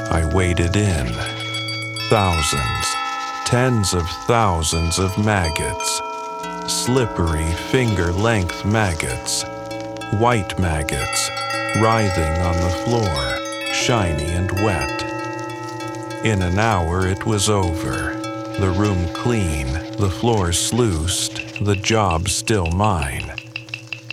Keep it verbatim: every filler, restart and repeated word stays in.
I waded in. Thousands, tens of thousands of maggots. Slippery finger-length maggots. White maggots, writhing on the floor, shiny and wet. In an hour it was over. The room clean, the floor sluiced, the job still mine.